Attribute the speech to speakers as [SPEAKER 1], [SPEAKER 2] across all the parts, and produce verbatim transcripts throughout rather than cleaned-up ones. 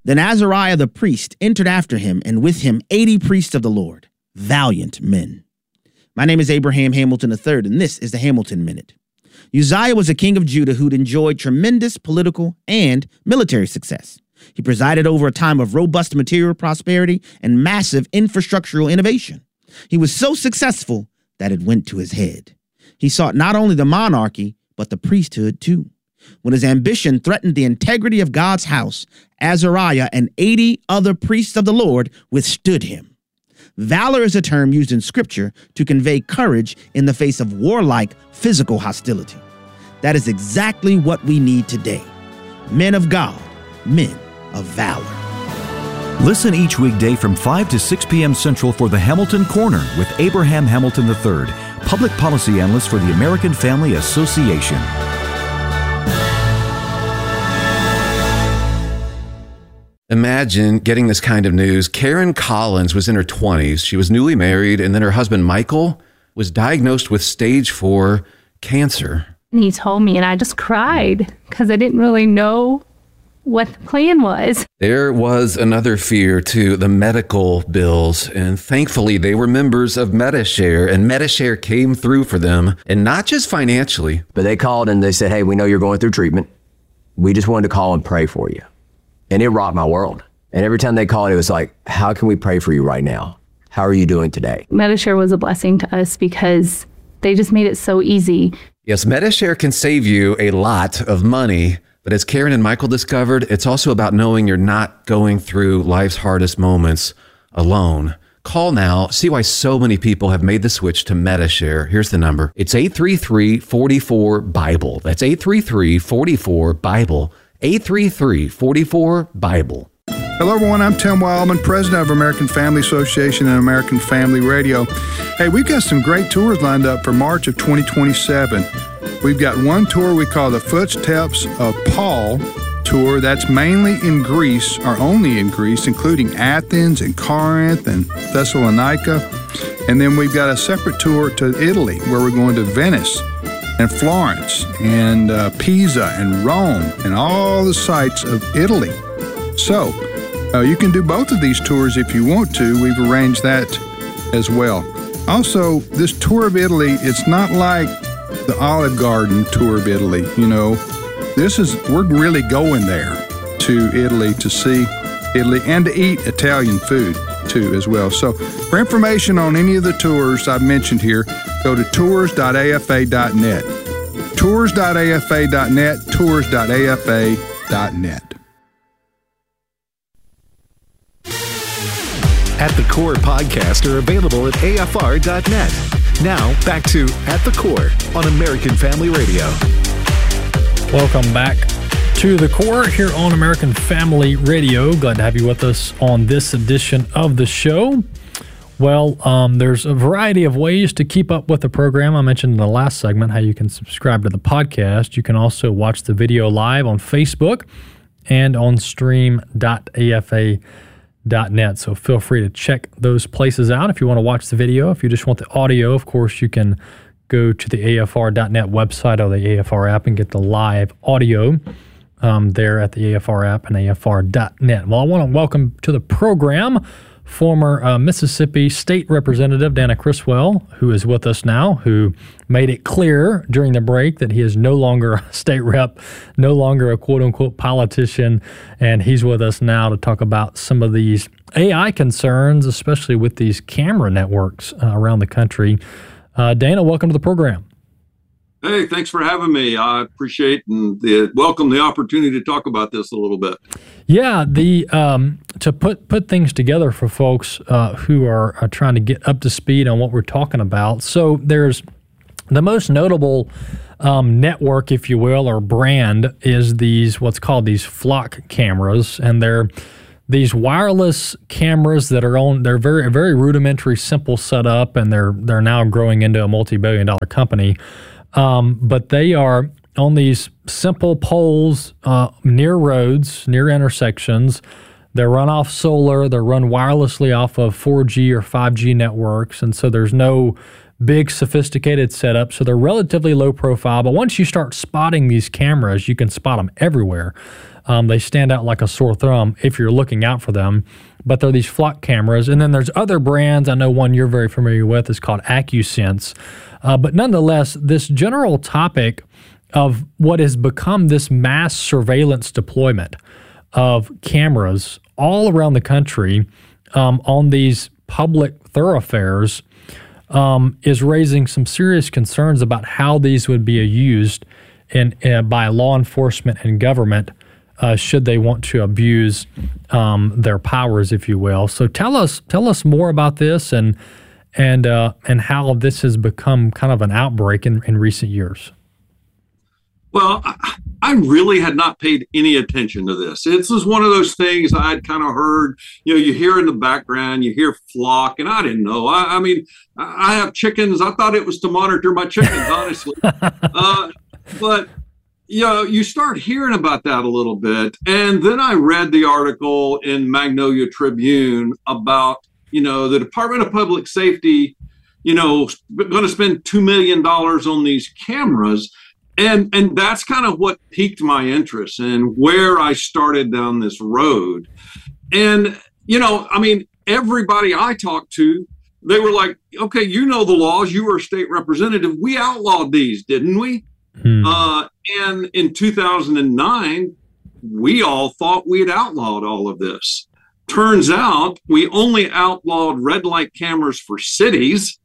[SPEAKER 1] Then Azariah the priest entered after him, and with him eighty priests of the Lord, valiant men. My name is Abraham Hamilton the third, and this is the Hamilton Minute. Uzziah was a king of Judah who'd enjoyed tremendous political and military success. He presided over a time of robust material prosperity and massive infrastructural innovation. He was so successful that it went to his head. He sought not only the monarchy, but the priesthood too. When his ambition threatened the integrity of God's house, Azariah and eighty other priests of the Lord withstood him. Valor is a term used in Scripture to convey courage in the face of warlike physical hostility. That is exactly what we need today. Men of God, men of valor.
[SPEAKER 2] Listen each weekday from five to six p.m. Central for the Hamilton Corner with Abraham Hamilton the third, Public Policy Analyst for the American Family Association.
[SPEAKER 3] Imagine getting this kind of news. Karen Collins was in her twenties. She was newly married, and then her husband, Michael, was diagnosed with stage four cancer.
[SPEAKER 4] And he told me, and I just cried because I didn't really know what the plan was.
[SPEAKER 3] There was another fear to the medical bills, and thankfully they were members of Medi-Share, and Medi-Share came through for them, and not just financially.
[SPEAKER 5] But they called and they said, hey, we know you're going through treatment. We just wanted to call and pray for you. And it rocked my world. And every time they called, it was like, how can we pray for you right now? How are you doing today?
[SPEAKER 4] Medi-Share was a blessing to us because they just made it so easy.
[SPEAKER 3] Yes, Medi-Share can save you a lot of money. But as Karen and Michael discovered, it's also about knowing you're not going through life's hardest moments alone. Call now. See why so many people have made the switch to Medi-Share. Here's the number. It's eight three three, four four, BIBLE. That's eight three three, four four, BIBLE. eight three three, four four, BIBLE.
[SPEAKER 6] Hello, everyone. I'm Tim Wildman, president of American Family Association and American Family Radio. Hey, we've got some great tours lined up for March of twenty twenty-seven. We've got one tour we call the Footsteps of Paul tour. That's mainly in Greece, or only in Greece, including Athens and Corinth and Thessalonica. And then we've got a separate tour to Italy, where we're going to Venice and Florence and uh, Pisa and Rome and all the sites of Italy. So uh, you can do both of these tours if you want to. We've arranged that as well. Also, this tour of Italy, it's not like the Olive Garden tour of Italy. You know, this is, we're really going there to Italy to see Italy and to eat Italian food too as well. So for information on any of the tours I've mentioned here, go to tours dot A F A dot net. tours dot A F A dot net, tours dot A F A dot net.
[SPEAKER 7] At the Core podcasts are available at A F R dot net. Now, back to At the Core on American Family Radio.
[SPEAKER 8] Welcome back to The Core here on American Family Radio. Glad to have you with us on this edition of the show. Well, um, there's a variety of ways to keep up with the program. I mentioned in the last segment how you can subscribe to the podcast. You can also watch the video live on Facebook and on stream dot A F A dot net. So feel free to check those places out if you want to watch the video. If you just want the audio, of course, you can go to the A F R dot net website or the A F R app and get the live audio um, there at the A F R app and A F R dot net. Well, I want to welcome to the program former uh, Mississippi State Representative Dana Criswell, who is with us now, who made it clear during the break that he is no longer a state rep, no longer a quote-unquote politician, and he's with us now to talk about some of these A I concerns, especially with these camera networks uh, around the country. Uh, Dana, welcome to the program.
[SPEAKER 9] Hey, thanks for having me. I appreciate and the, welcome the opportunity to talk about this a little bit.
[SPEAKER 8] Yeah, the um, to put put things together for folks uh, who are, are trying to get up to speed on what we're talking about. So there's the most notable um, network, if you will, or brand is these what's called these flock cameras, and they're these wireless cameras that are on. They're very very rudimentary, simple setup, and they're they're now growing into a multi-billion dollar company. Um, but they are on these simple poles uh, near roads, near intersections. They're run off solar. They're run wirelessly off of four G or five G networks. And so there's no big, sophisticated setup, so they're relatively low profile. But once you start spotting these cameras, you can spot them everywhere. Um, they stand out like a sore thumb if you're looking out for them. But they're these flock cameras. And then there's other brands. I know one you're very familiar with is called AccuSense. Uh, but nonetheless, this general topic of what has become this mass surveillance deployment of cameras all around the country um, on these public thoroughfares um, is raising some serious concerns about how these would be used in, uh, by law enforcement and government uh, should they want to abuse um, their powers, if you will. So tell us tell us more about this and and uh, and how this has become kind of an outbreak in, in recent years.
[SPEAKER 9] Well, I, I really had not paid any attention to this. This is one of those things I'd kind of heard, you know, you hear in the background, you hear flock, and I didn't know. I, I mean, I have chickens. I thought it was to monitor my chickens, honestly. uh, but, you know, you start hearing about that a little bit. And then I read the article in Magnolia Tribune about, you know, the Department of Public Safety, you know, going to spend two million dollars on these cameras. And and that's kind of what piqued my interest and where I started down this road. And, you know, I mean, everybody I talked to, they were like, okay, you know the laws. You were a state representative. We outlawed these, didn't we? Hmm. Uh, and in two thousand nine, we all thought we had outlawed all of this. Turns out we only outlawed red light cameras for cities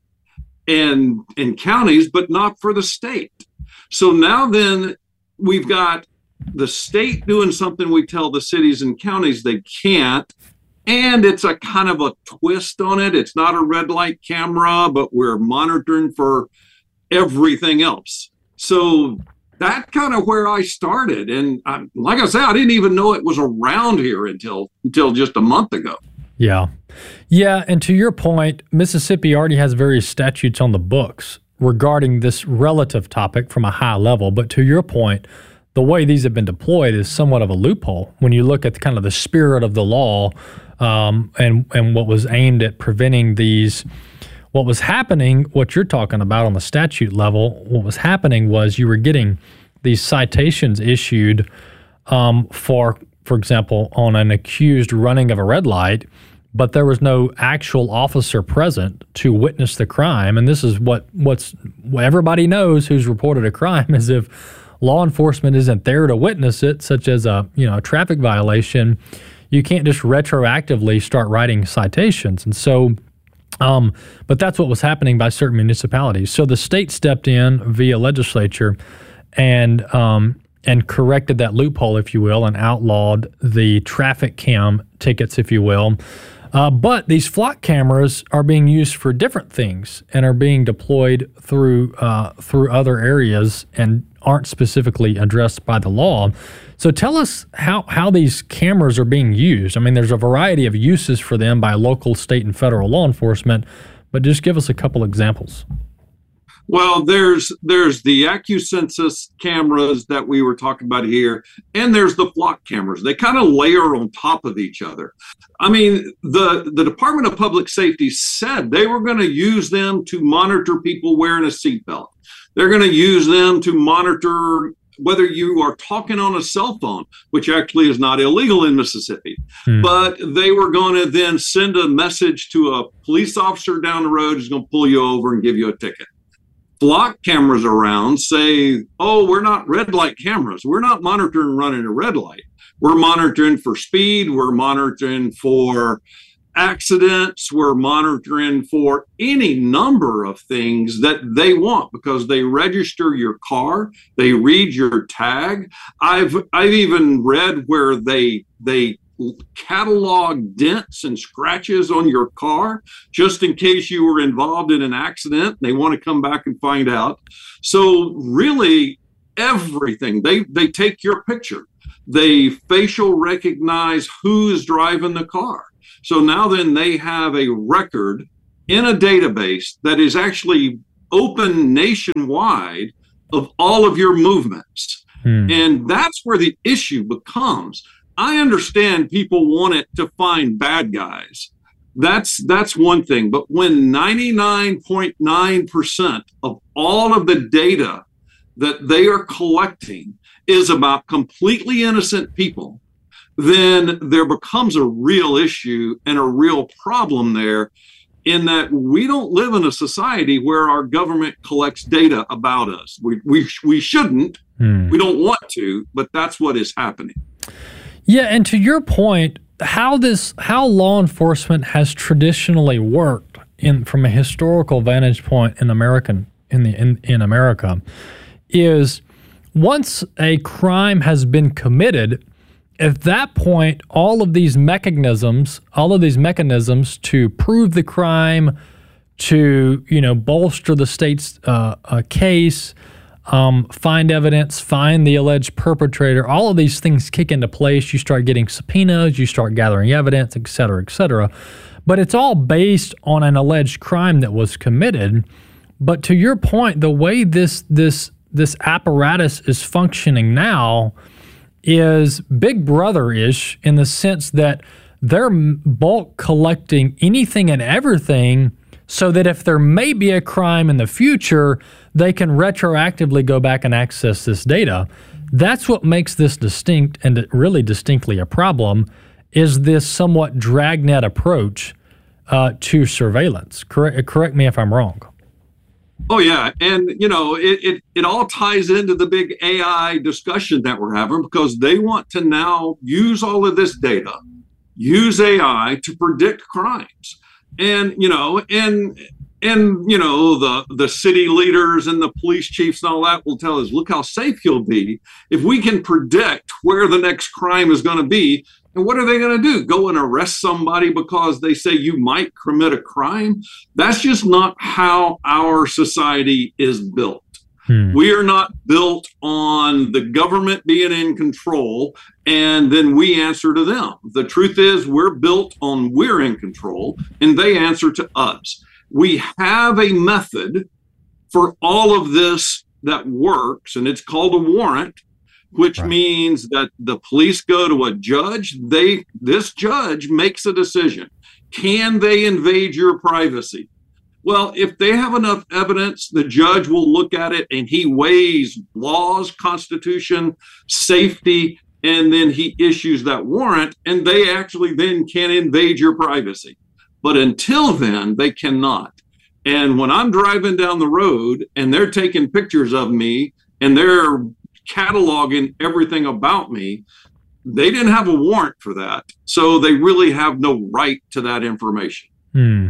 [SPEAKER 9] and, and counties, but not for the state. So now then we've got the state doing something we tell the cities and counties they can't, and it's a kind of a twist on it. It's not a red light camera, but we're monitoring for everything else. So that's kind of where I started. And I, like I said, I didn't even know it was around here until until just a month ago.
[SPEAKER 8] Yeah. Yeah, and to your point, Mississippi already has various statutes on the books regarding this relative topic from a high level. But to your point, the way these have been deployed is somewhat of a loophole when you look at kind of the spirit of the law um, and, and what was aimed at preventing these. What was happening, what you're talking about on the statute level, what was happening was you were getting these citations issued um, for, for example, on an accused running of a red light, but there was no actual officer present to witness the crime. And this is what what's what everybody knows who's reported a crime is if law enforcement isn't there to witness it, such as a you know a traffic violation, you can't just retroactively start writing citations. And so, um, but that's what was happening by certain municipalities. So the state stepped in via legislature and um, and corrected that loophole, if you will, and outlawed the traffic cam tickets, if you will. Uh, but these flock cameras are being used for different things and are being deployed through uh, through other areas and aren't specifically addressed by the law. So tell us how, how these cameras are being used. I mean, there's a variety of uses for them by local, state, and federal law enforcement, but just give us a couple examples.
[SPEAKER 9] Well, there's there's the AccuSense cameras that we were talking about here, and there's the flock cameras. They kind of layer on top of each other. I mean, the, the Department of Public Safety said they were going to use them to monitor people wearing a seatbelt. They're going to use them to monitor whether you are talking on a cell phone, which actually is not illegal in Mississippi. Hmm. But they were going to then send a message to a police officer down the road who's going to pull you over and give you a ticket. Flock cameras around say, oh, we're not red light cameras. We're not monitoring running a red light. We're monitoring for speed. We're monitoring for accidents. We're monitoring for any number of things that they want because they register your car. They read your tag. I've I've even read where they they catalog dents and scratches on your car just in case you were involved in an accident. They want to come back and find out. So really everything, they they take your picture. They facial recognize who's driving the car. So now then they have a record in a database that is actually open nationwide of all of your movements. Hmm. And that's where the issue becomes. I understand people want it to find bad guys, That's that's one thing. But when ninety-nine point nine percent of all of the data that they are collecting is about completely innocent people, then there becomes a real issue and a real problem there, in that we don't live in a society where our government collects data about us. We we, we shouldn't. Hmm. We don't want to, but that's what is happening.
[SPEAKER 8] Yeah, and to your point, how this how law enforcement has traditionally worked in from a historical vantage point in American in the in, in America is once a crime has been committed, at that point, all of these mechanisms, all of these mechanisms to prove the crime, to you know bolster the state's uh, uh, case, um, find evidence, find the alleged perpetrator, all of these things kick into place. You start getting subpoenas, you start gathering evidence, et cetera, et cetera. But it's all based on an alleged crime that was committed. But to your point, the way this this this apparatus is functioning now is Big Brother-ish in the sense that they're bulk collecting anything and everything so that if there may be a crime in the future, they can retroactively go back and access this data. That's what makes this distinct and really distinctly a problem, is this somewhat dragnet approach uh, to surveillance. Correct, correct me if I'm wrong.
[SPEAKER 9] Oh, yeah. And, you know, it, it, it all ties into the big A I discussion that we're having, because they want to now use all of this data, use A I to predict crimes. And, you know, and, and you know, the, the city leaders and the police chiefs and all that will tell us, look how safe you'll be if we can predict where the next crime is going to be. And what are they going to do? Go and arrest somebody because they say you might commit a crime? That's just not how our society is built. Hmm. We are not built on the government being in control and then we answer to them. The truth is we're built on we're in control and they answer to us. We have a method for all of this that works, and it's called a warrant, which right. means that the police go to a judge. They, this judge makes a decision. Can they invade your privacy? Well, if they have enough evidence, the judge will look at it and he weighs laws, constitution, safety, and then he issues that warrant, and they actually then can invade your privacy. But until then, they cannot. And when I'm driving down the road and they're taking pictures of me and they're cataloging everything about me, they didn't have a warrant for that. So they really have no right to that information.
[SPEAKER 8] Hmm.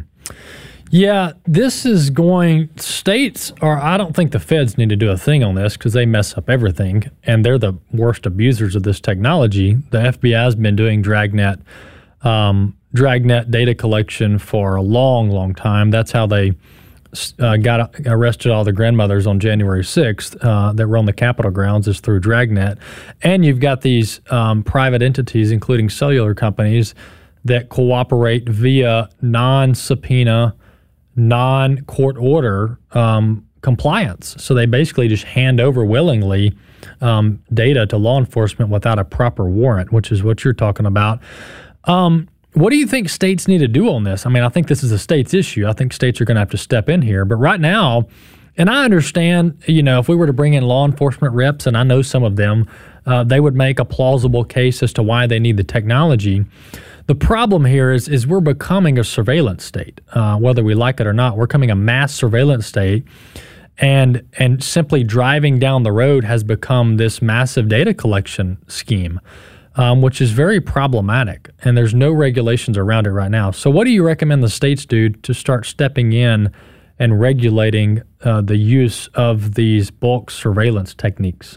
[SPEAKER 8] Yeah, this is going, states are, I don't think the feds need to do a thing on this because they mess up everything and they're the worst abusers of this technology. The F B I has been doing dragnet, um, dragnet data collection for a long, long time. That's how they uh, got arrested all the grandmothers on January sixth uh, that were on the Capitol grounds, is through dragnet. And you've got these um, private entities, including cellular companies, that cooperate via non-subpoena, non-court order um, compliance. So they basically just hand over willingly um, data to law enforcement without a proper warrant, which is what you're talking about. Um, what do you think states need to do on this? I mean, I think this is a state's issue. I think states are going to have to step in here. But right now, and I understand, you know, if we were to bring in law enforcement reps, and I know some of them, uh, they would make a plausible case as to why they need the technology. The problem here is is we're becoming a surveillance state, uh, whether we like it or not. We're becoming a mass surveillance state, and and simply driving down the road has become this massive data collection scheme, um, which is very problematic, and there's no regulations around it right now. So what do you recommend the states do to start stepping in and regulating uh, the use of these bulk surveillance techniques?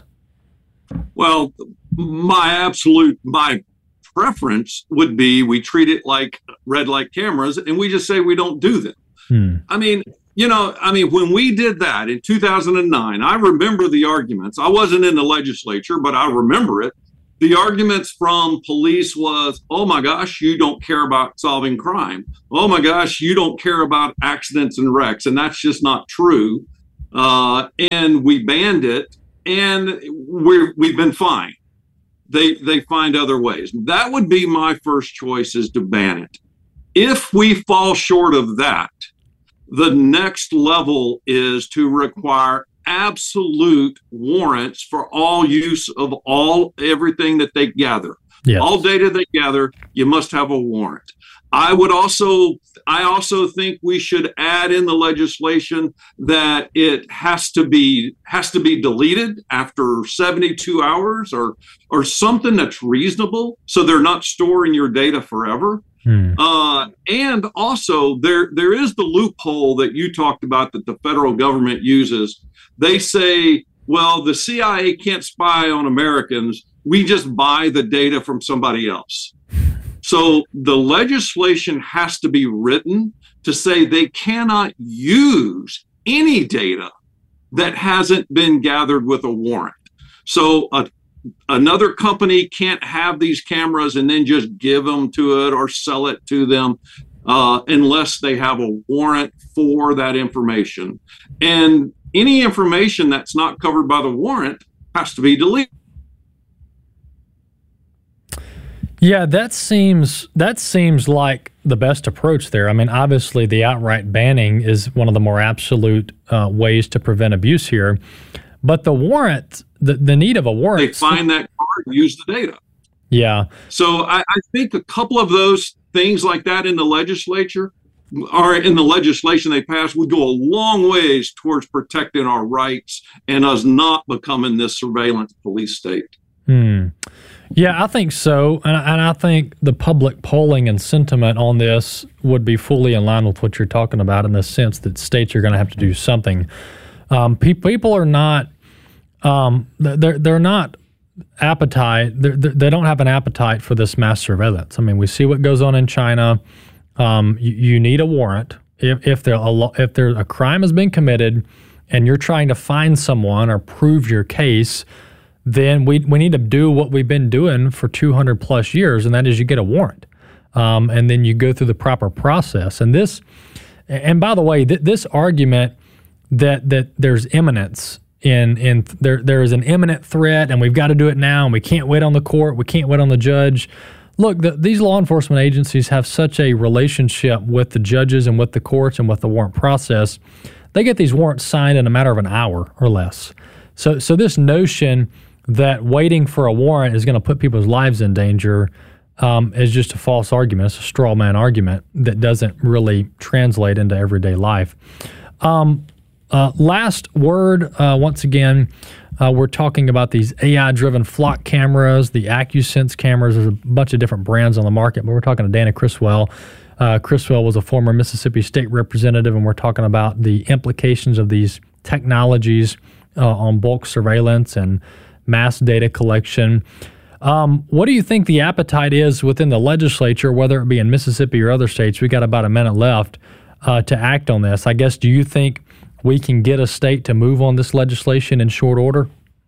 [SPEAKER 9] Well, my absolute, my preference would be we treat it like red light cameras and we just say we don't do them. Hmm. I mean, you know, I mean, when we did that in two thousand nine, I remember the arguments. I wasn't in the legislature, but I remember it. The arguments from police was, oh my gosh, you don't care about solving crime. Oh my gosh, you don't care about accidents and wrecks. And that's just not true. Uh, and we banned it and we're, we've been fine. They they find other ways. That would be my first choice, is to ban it. If we fall short of that, the next level is to require absolute warrants for all use of all everything that they gather.
[SPEAKER 8] Yes.
[SPEAKER 9] All data they gather, you must have a warrant. I would also, I also think we should add in the legislation that it has to be has to be deleted after seventy-two hours, or or something that's reasonable, so they're not storing your data forever. Hmm. Uh, and also, there there is the loophole that you talked about that the federal government uses. They say, well, the C I A can't spy on Americans. We just buy the data from somebody else. So the legislation has to be written to say they cannot use any data that hasn't been gathered with a warrant. So a Another company can't have these cameras and then just give them to it or sell it to them uh, unless they have a warrant for that information. And any information that's not covered by the warrant has to be deleted.
[SPEAKER 8] Yeah, that seems that seems like the best approach there. I mean, obviously, the outright banning is one of the more absolute uh, ways to prevent abuse here. But the warrant, the, the need of a warrant.
[SPEAKER 9] They find that card and use the data.
[SPEAKER 8] Yeah.
[SPEAKER 9] So I, I think a couple of those things like that in the legislature or in the legislation they passed would go a long ways towards protecting our rights and us not becoming this surveillance police state.
[SPEAKER 8] Hmm. Yeah, I think so. And, and I think the public polling and sentiment on this would be fully in line with what you're talking about in the sense that states are going to have to do something. Um, pe- people are not, um, they're, they're not appetite, they're, they don't have an appetite for this mass surveillance. I mean, we see what goes on in China. Um, you, you need a warrant. If, if, there a, if there a crime has been committed and you're trying to find someone or prove your case, then we we need to do what we've been doing for two hundred plus years, and that is you get a warrant. Um, and then you go through the proper process. And this, and by the way, th- this argument that that there's imminence in in there there is an imminent threat, and we've got to do it now, and we can't wait on the court, we can't wait on the judge. Look, the, these law enforcement agencies have such a relationship with the judges and with the courts and with the warrant process. They get these warrants signed in a matter of an hour or less. So so this notion that waiting for a warrant is going to put people's lives in danger um, is just a false argument. It's a straw man argument that doesn't really translate into everyday life. Um, uh, last word, uh, once again, uh, we're talking about these A I-driven flock cameras, the AccuSense cameras. There's a bunch of different brands on the market, but we're talking to Dana Criswell. Uh, Criswell was a former Mississippi State representative, and we're talking about the implications of these technologies uh, on bulk surveillance and mass data collection. Um, what do you think the appetite is within the legislature, whether it be in Mississippi or other states? We got about a minute left uh, to act on this. I guess, do you think we can get a state to move on this legislation in short order?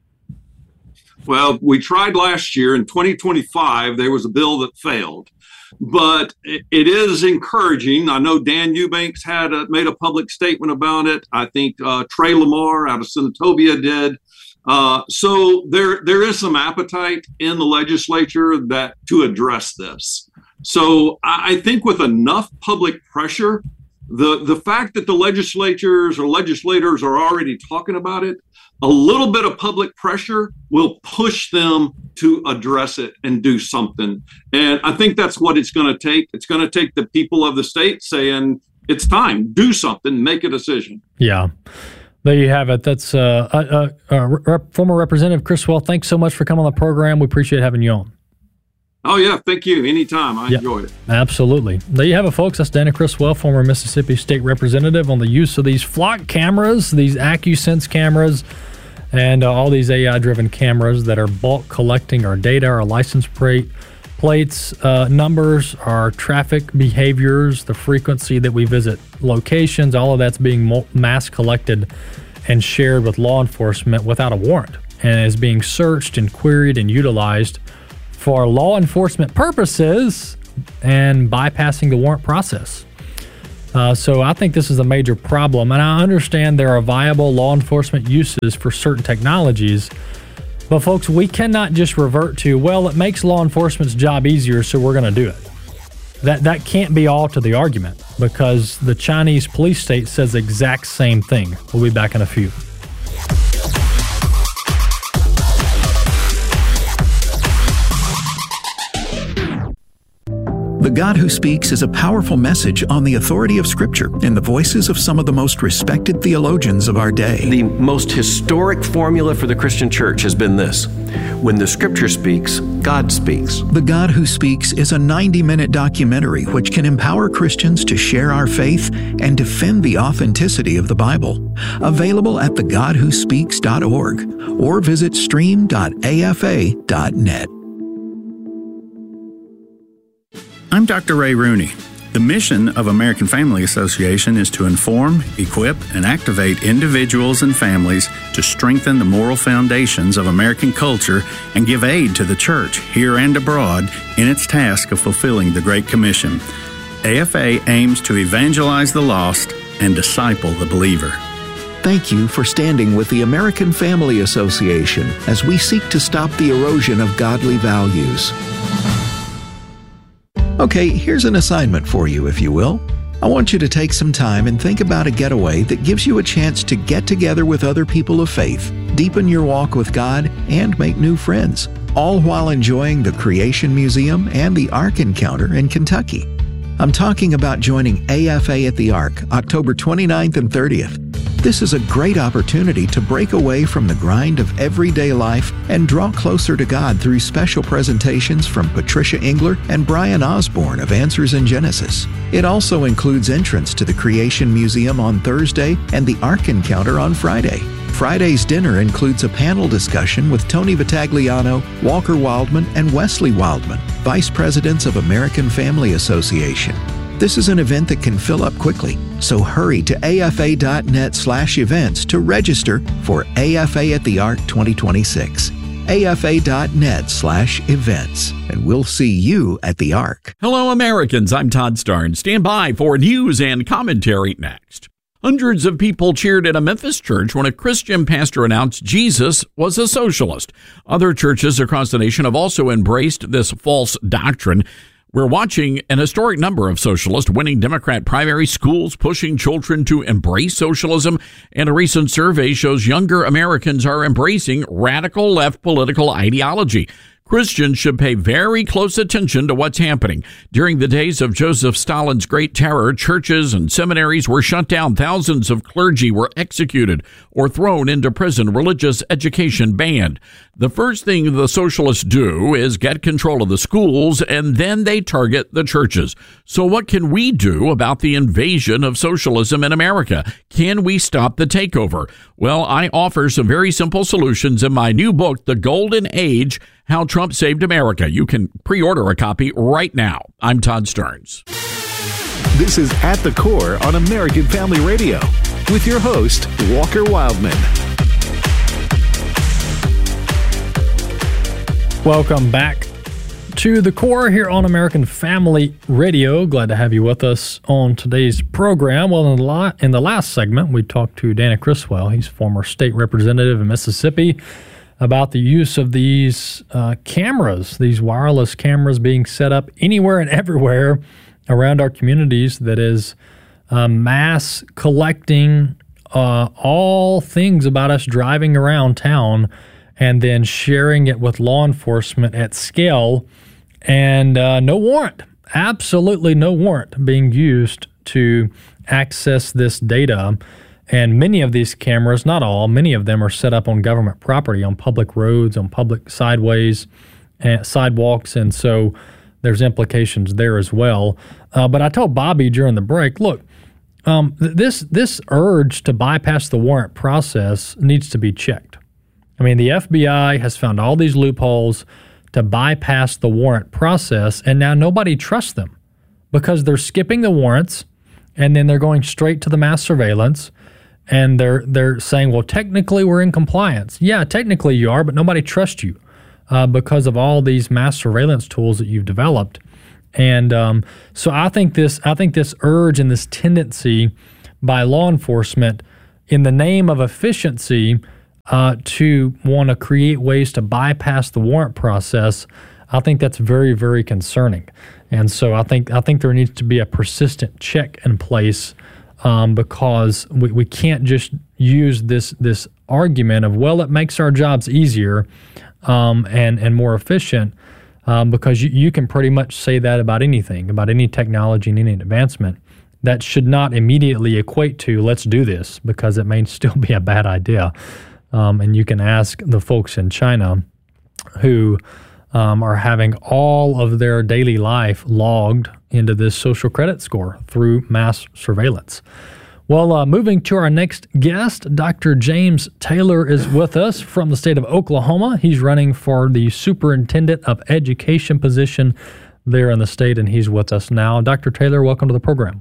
[SPEAKER 9] Well, we tried last year. In twenty twenty-five, there was a bill that failed. But it is encouraging. I know Dan Eubanks had a, made a public statement about it. I think uh, Trey Lamar out of Senatobia did. Uh, so there, there is some appetite in the legislature that to address this. So I, I think with enough public pressure, the, the fact that the legislatures or legislators are already talking about it, a little bit of public pressure will push them to address it and do something. And I think that's what it's going to take. It's going to take the people of the state saying, it's time, do something, make a decision.
[SPEAKER 8] Yeah. There you have it. That's uh, uh, uh, Rep- former Representative Criswell. Thanks so much for coming on the program. We appreciate having you on.
[SPEAKER 9] Oh, yeah. Thank you. Anytime. I
[SPEAKER 8] yep.
[SPEAKER 9] enjoyed it.
[SPEAKER 8] Absolutely. There you have it, folks. That's Dana Criswell, former Mississippi State Representative, on the use of these flock cameras, these AccuSense cameras, and uh, all these A I-driven cameras that are bulk collecting our data, our license plate plates, uh, numbers, our traffic behaviors, the frequency that we visit locations. All of that's being mass collected and shared with law enforcement without a warrant, and is being searched and queried and utilized for law enforcement purposes and bypassing the warrant process. Uh, so I think this is a major problem, and I understand there are viable law enforcement uses for certain technologies, but folks, we cannot just revert to, well, it makes law enforcement's job easier, so we're going to do it. that, that can't be all to the argument, because the Chinese police state says the exact same thing. We'll be back in a few.
[SPEAKER 10] The God Who Speaks is a powerful message on the authority of Scripture in the voices of some of the most respected theologians of our day.
[SPEAKER 11] The most historic formula for the Christian church has been this: when the Scripture speaks, God speaks.
[SPEAKER 10] The God Who Speaks is a ninety-minute documentary which can empower Christians to share our faith and defend the authenticity of the Bible. Available at the god who speaks dot org or visit stream dot a f a dot net.
[SPEAKER 6] I'm Doctor Ray Rooney. The mission of American Family Association is to inform, equip, and activate individuals and families to strengthen the moral foundations of American culture and give aid to the church, here and abroad, in its task of fulfilling the Great Commission. A F A aims to evangelize the lost and disciple the believer.
[SPEAKER 10] Thank you for standing with the American Family Association as we seek to stop the erosion of godly values. Okay, here's an assignment for you, if you will. I want you to take some time and think about a getaway that gives you a chance to get together with other people of faith, deepen your walk with God, and make new friends, all while enjoying the Creation Museum and the Ark Encounter in Kentucky. I'm talking about joining A F A at the Ark, October twenty-ninth and thirtieth. This is a great opportunity to break away from the grind of everyday life and draw closer to God through special presentations from Patricia Engler and Brian Osborne of Answers in Genesis. It also includes entrance to the Creation Museum on Thursday and the Ark Encounter on Friday. Friday's dinner includes a panel discussion with Tony Vitagliano, Walker Wildman, and Wesley Wildman, Vice Presidents of American Family Association. This is an event that can fill up quickly, so hurry to A F A dot net slash events to register for A F A at the Ark twenty twenty-six. A F A dot net slash events, and we'll see you at the Ark.
[SPEAKER 12] Hello, Americans. I'm Todd Starn. Stand by for news and commentary next. Hundreds of people cheered at a Memphis church when a Christian pastor announced Jesus was a socialist. Other churches across the nation have also embraced this false doctrine. We're watching an historic number of socialists winning Democrat primary, schools pushing children to embrace socialism, and a recent survey shows younger Americans are embracing radical left political ideology. Christians should pay very close attention to what's happening. During the days of Joseph Stalin's Great Terror, churches and seminaries were shut down. Thousands of clergy were executed or thrown into prison. Religious education banned. The first thing the socialists do is get control of the schools, and then they target the churches. So what can we do about the invasion of socialism in America? Can we stop the takeover? Well, I offer some very simple solutions in my new book, The Golden Age: How Trump Saved America. You can pre-order a copy right now. I'm Todd Stearns.
[SPEAKER 7] This is At the Core on American Family Radio with your host, Walker Wildman.
[SPEAKER 8] Welcome back to The Core here on American Family Radio. Glad to have you with us on today's program. Well, in the, la- in the last segment, we talked to Dana Criswell. He's former state representative in Mississippi, about the use of these uh, cameras, these wireless cameras being set up anywhere and everywhere around our communities that is uh, mass collecting uh, all things about us driving around town and then sharing it with law enforcement at scale, and uh, no warrant, absolutely no warrant being used to access this data. And many of these cameras, not all, many of them are set up on government property, on public roads, on public sideways, uh, sidewalks, and so there's implications there as well. Uh, but I told Bobby during the break, look, um, th- this this urge to bypass the warrant process needs to be checked. I mean, the F B I has found all these loopholes to bypass the warrant process, and now nobody trusts them because they're skipping the warrants, and then they're going straight to the mass surveillance. And they're they're saying, well, technically we're in compliance. Yeah, technically you are, but nobody trusts you uh, because of all these mass surveillance tools that you've developed. And um, so I think this I think this urge and this tendency by law enforcement in the name of efficiency uh, to want to create ways to bypass the warrant process, I think that's very, very concerning. And so I think I think there needs to be a persistent check in place um, because we, we can't just use this this argument of, well, it makes our jobs easier um, and, and more efficient um, because you, you can pretty much say that about anything, about any technology and any advancement. That should not immediately equate to let's do this because it may still be a bad idea. Um, and you can ask the folks in China who um, are having all of their daily life logged into this social credit score through mass surveillance. Well, uh, moving to our next guest, Doctor James Taylor is with us from the state of Oklahoma. He's running for the Superintendent of Education position there in the state, and he's with us now. Doctor Taylor, welcome to the program.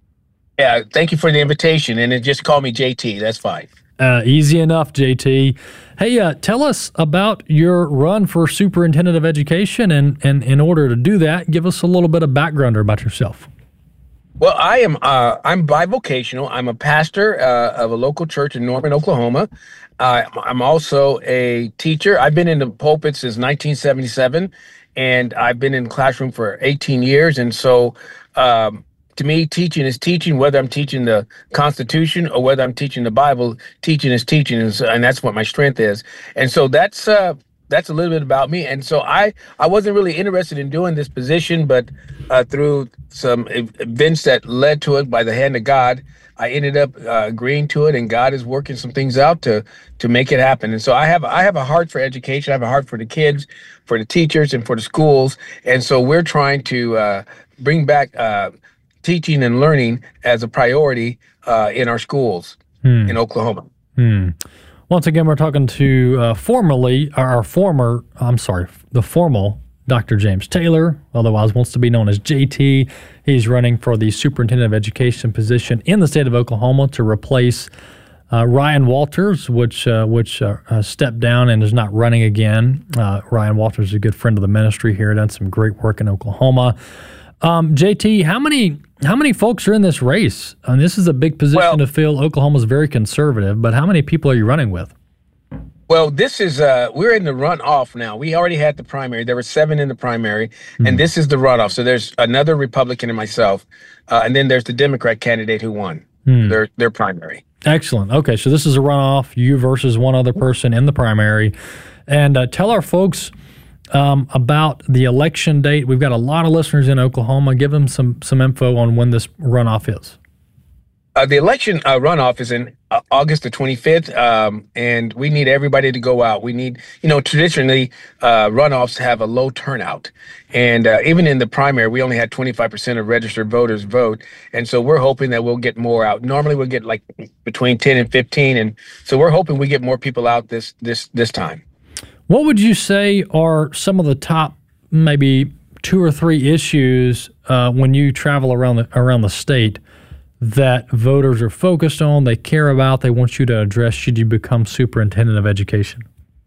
[SPEAKER 13] Yeah, thank you for the invitation, and then just call me J T. That's fine.
[SPEAKER 8] Uh, easy enough, J T. Hey, uh, tell us about your run for Superintendent of Education, and, and in order to do that, give us a little bit of background about yourself.
[SPEAKER 13] Well, I am uh, I'm bivocational. I'm a pastor uh, of a local church in Norman, Oklahoma. Uh, I'm also a teacher. I've been in the pulpit since nineteen seventy-seven, and I've been in the classroom for eighteen years. And so um, to me, teaching is teaching, whether I'm teaching the Constitution or whether I'm teaching the Bible. Teaching is teaching, and, so, and that's what my strength is. And so that's uh, that's a little bit about me. And so I, I wasn't really interested in doing this position, but uh, through some events that led to it by the hand of God, I ended up uh, agreeing to it, and God is working some things out to to make it happen. And so I have I have a heart for education. I have a heart for the kids, for the teachers, and for the schools. And so we're trying to uh, bring back uh, teaching and learning as a priority uh, in our schools hmm. in Oklahoma.
[SPEAKER 8] Hmm. Once again, we're talking to uh, formerly, our former, I'm sorry, the formal Doctor James Taylor, otherwise wants to be known as J T. He's running for the Superintendent of Education position in the state of Oklahoma to replace uh, Ryan Walters, which uh, which uh, uh, stepped down and is not running again. Uh, Ryan Walters is a good friend of the ministry here, done some great work in Oklahoma. Um, J T, how many how many folks are in this race? And this is a big position well, to fill. Oklahoma's very conservative, but how many people are you running with?
[SPEAKER 13] Well, this is, uh, we're in the runoff now. We already had the primary. There were seven in the primary, mm-hmm. and this is the runoff. So there's another Republican and myself, uh, and then there's the Democrat candidate who won mm. their, their primary.
[SPEAKER 8] Excellent. Okay, so this is a runoff, you versus one other person in the primary. And uh, tell our folks um, about the election date. We've got a lot of listeners in Oklahoma. Give them some, some info on when this runoff is.
[SPEAKER 13] Uh, the election uh, runoff is in uh, August the twenty-fifth, um, and we need everybody to go out. We need, you know, traditionally uh, runoffs have a low turnout. And uh, even in the primary, we only had twenty-five percent of registered voters vote. And so we're hoping that we'll get more out. Normally we'll get like between ten and fifteen. And so we're hoping we get more people out this this this time.
[SPEAKER 8] What would you say are some of the top maybe two or three issues uh, when you travel around the around the state that voters are focused on, they care about, they want you to address should you become Superintendent of Education?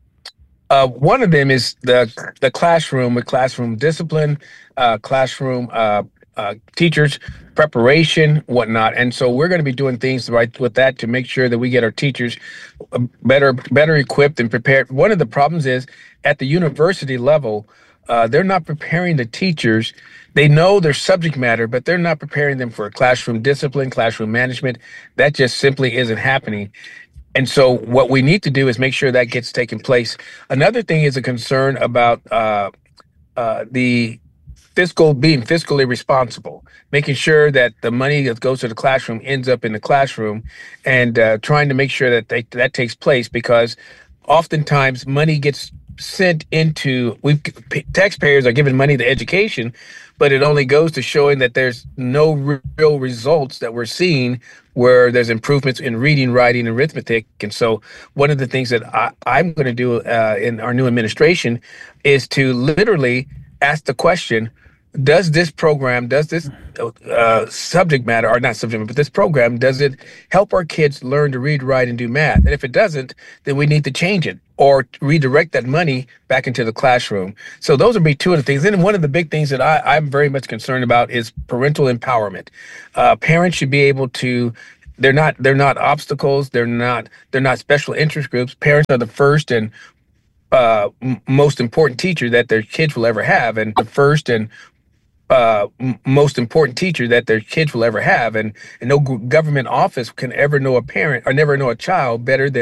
[SPEAKER 13] Uh, one of them is the the classroom with classroom discipline, uh, classroom uh, uh, teachers preparation, whatnot. And so we're going to be doing things right with that to make sure that we get our teachers better better equipped and prepared. One of the problems is at the university level, uh, they're not preparing the teachers. They know their subject matter, but they're not preparing them for classroom discipline, classroom management. That just simply isn't happening. And so what we need to do is make sure that gets taken place. Another thing is a concern about uh, uh, the fiscal, being fiscally responsible, making sure that the money that goes to the classroom ends up in the classroom, and uh, trying to make sure that they, that takes place, because oftentimes money gets sent into, we taxpayers are giving money to education, but it only goes to showing that there's no real results that we're seeing where there's improvements in reading, writing, and arithmetic. And so one of the things that I, I'm going to do uh, in our new administration is to literally ask the question, does this program, does this uh, subject matter, or not subject matter, but this program, does it help our kids learn to read, write, and do math? And if it doesn't, then we need to change it or redirect that money back into the classroom. So those would be two of the things. And one of the big things that I, I'm very much concerned about is parental empowerment. Uh, parents should be able to, they're not, they're not obstacles. They're not, they're not special interest groups. Parents are the first and uh, m- most important teacher that their kids will ever have, and the first and uh, m- most important teacher that their kids will ever have, and, and no g- government office can ever know a parent or never know a child better than